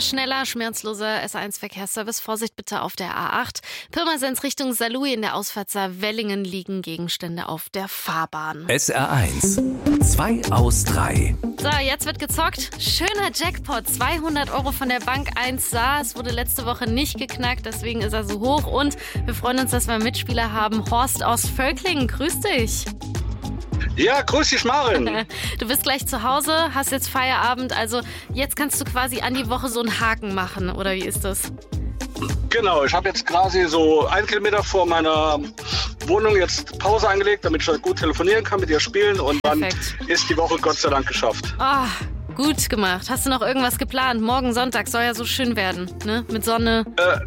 schneller, schmerzloser S1-Verkehrsservice. Vorsicht bitte auf der A8. Pirmasens Richtung Saarlouis in der Ausfahrt Saarwellingen liegen Gegenstände auf der Fahrbahn. SR1, 2 aus 3. So, jetzt wird gezockt. Schöner Jackpot, 200 € von der Bank 1 Saar. Es wurde letzte Woche nicht geknackt, deswegen ist er so hoch. Und wir freuen uns, dass wir einen Mitspieler haben. Horst aus Völklingen, grüß dich. Ja, grüß dich, Maren. Du bist gleich zu Hause, hast jetzt Feierabend, also jetzt kannst du quasi an die Woche so einen Haken machen, oder wie ist das? Genau, ich habe jetzt quasi so 1 Kilometer vor meiner Wohnung jetzt Pause eingelegt, damit ich halt gut telefonieren kann, mit dir spielen und Perfekt. Dann ist die Woche Gott sei Dank geschafft. Oh, gut gemacht. Hast du noch irgendwas geplant? Morgen Sonntag soll ja so schön werden, ne? Mit Sonne.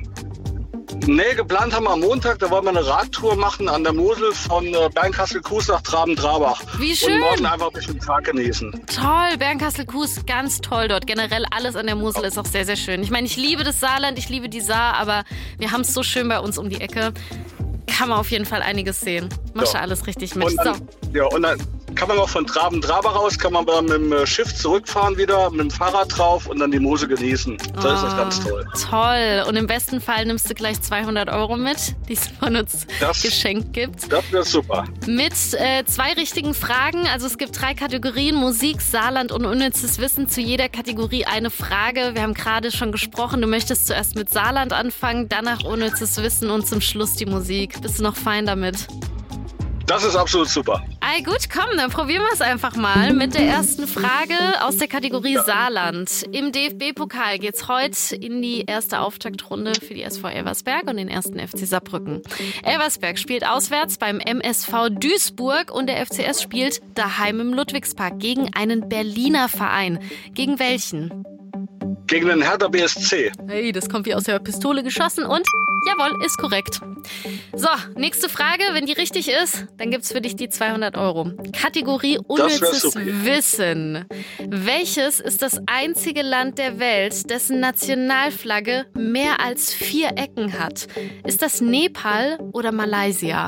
Nee, geplant haben wir am Montag, da wollen wir eine Radtour machen an der Mosel von Bernkastel-Kues nach Traben-Trabach. Wie schön. Und morgen einfach ein bisschen den Tag genießen. Toll, Bernkastel-Kues, ganz toll dort. Generell alles an der Mosel ist auch sehr, sehr schön. Ich meine, ich liebe das Saarland, ich liebe die Saar, aber wir haben es so schön bei uns um die Ecke. Kann man auf jeden Fall einiges sehen. Machst du alles richtig mit. Und dann kann man auch von Traben-Trabach aus, kann man mit dem Schiff zurückfahren wieder, mit dem Fahrrad drauf und dann die Mosel genießen. Das ist ganz toll. Toll. Und im besten Fall nimmst du gleich 200 € mit, die es von uns geschenkt gibt. Das wäre super. Mit 2 richtigen Fragen. Also es gibt 3 Kategorien, Musik, Saarland und unnützes Wissen. Zu jeder Kategorie eine Frage. Wir haben gerade schon gesprochen, du möchtest zuerst mit Saarland anfangen, danach unnützes Wissen und zum Schluss die Musik. Bist du noch fein damit? Das ist absolut super. Gut, komm, dann probieren wir es einfach mal mit der ersten Frage aus der Kategorie Saarland. Im DFB-Pokal geht's heute in die erste Auftaktrunde für die SV Elversberg und den ersten FC Saarbrücken. Elversberg spielt auswärts beim MSV Duisburg und der FCS spielt daheim im Ludwigspark gegen einen Berliner Verein. Gegen welchen? Gegen den Hertha BSC. Hey, das kommt wie aus der Pistole geschossen und jawohl, ist korrekt. So, nächste Frage. Wenn die richtig ist, dann gibt's für dich die 200 €. Kategorie unnützes Wissen. Welches ist das einzige Land der Welt, dessen Nationalflagge mehr als 4 Ecken hat? Ist das Nepal oder Malaysia?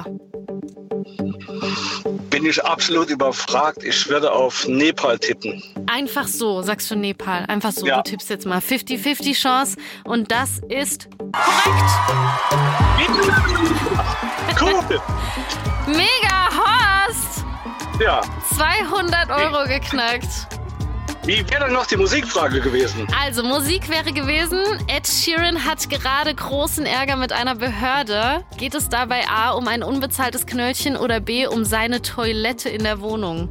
Bin ich absolut überfragt. Ich werde auf Nepal tippen. Einfach so, sagst du Nepal. Einfach so, Ja. Du tippst jetzt mal 50-50 Chance und das ist korrekt. Cool. Mega, Horst! Ja. 200 € geknackt. Wie wäre dann noch die Musikfrage gewesen? Also, Musik wäre gewesen, Ed Sheeran hat gerade großen Ärger mit einer Behörde. Geht es dabei A um ein unbezahltes Knöllchen oder B um seine Toilette in der Wohnung?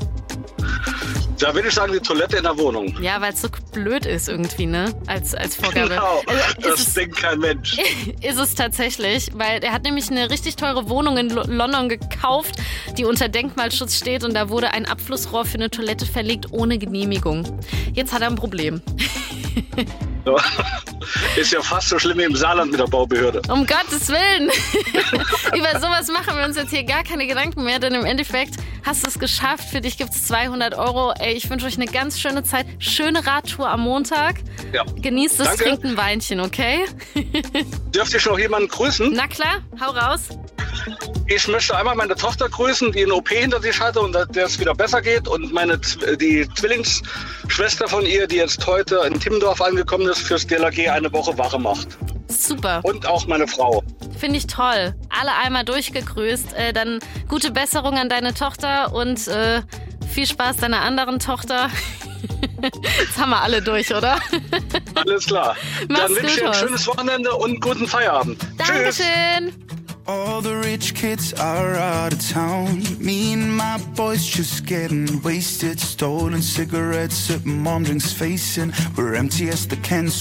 Da würde ich sagen, die Toilette in der Wohnung. Ja, weil es so blöd ist irgendwie, ne? Als Vorgabe. Genau, das denkt kein Mensch. Ist es tatsächlich, weil er hat nämlich eine richtig teure Wohnung in London gekauft, die unter Denkmalschutz steht und da wurde ein Abflussrohr für eine Toilette verlegt ohne Genehmigung. Jetzt hat er ein Problem. Ja. Ist ja fast so schlimm wie im Saarland mit der Baubehörde. Um Gottes Willen! Über sowas machen wir uns jetzt hier gar keine Gedanken mehr, denn im Endeffekt hast du es geschafft. Für dich gibt es 200 €. Ey, ich wünsche euch eine ganz schöne Zeit. Schöne Radtour am Montag. Ja. Genießt es, Danke. trinkt ein Weinchen, okay? Dürfte ich noch jemanden grüßen? Na klar, hau raus. Ich möchte einmal meine Tochter grüßen, die eine OP hinter sich hatte und der es wieder besser geht. Und die Zwillingsschwester von ihr, die jetzt heute in Timmendorf angekommen ist, fürs DLRG eine Woche Wache macht. Super. Und auch meine Frau. Finde ich toll. Alle einmal durchgegrüßt. Dann gute Besserung an deine Tochter und viel Spaß deiner anderen Tochter. Jetzt haben wir alle durch, oder? Alles klar. Mach's Dann wünsche ich gut, dir ein Horst. schönes Wochenende und einen guten Feierabend. Tschüss. Dankeschön. All the rich kids are out of town. Me and my boys just getting wasted. Stolen cigarettes at mom drinks facing. We're empty as the cans.